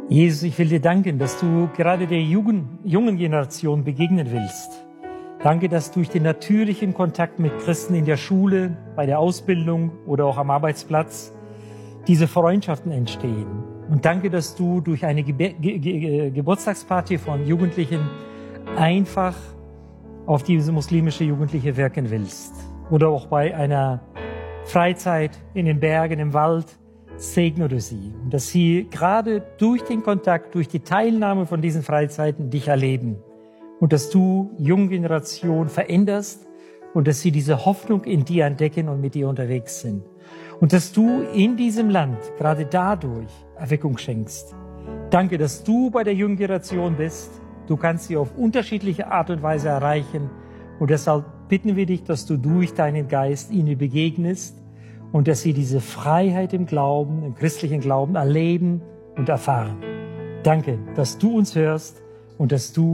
Jesus, ich will dir danken, dass du gerade der jungen Generation begegnen willst. Danke, dass durch den natürlichen Kontakt mit Christen in der Schule, bei der Ausbildung oder auch am Arbeitsplatz diese Freundschaften entstehen. Und danke, dass du durch eine Geburtstagsparty von Jugendlichen einfach auf diese muslimische Jugendliche wirken willst. Oder auch bei einer Freizeit in den Bergen, im Wald, segne du sie. Und dass sie gerade durch den Kontakt, durch die Teilnahme von diesen Freizeiten dich erleben. Und dass du junge Generation veränderst und dass sie diese Hoffnung in dir entdecken und mit dir unterwegs sind. Und dass du in diesem Land gerade dadurch Erweckung schenkst. Danke, dass du bei der jungen Generation bist. Du kannst sie auf unterschiedliche Art und Weise erreichen. Und deshalb bitten wir dich, dass du durch deinen Geist ihnen begegnest und dass sie diese Freiheit im Glauben, im christlichen Glauben erleben und erfahren. Danke, dass du uns hörst und dass du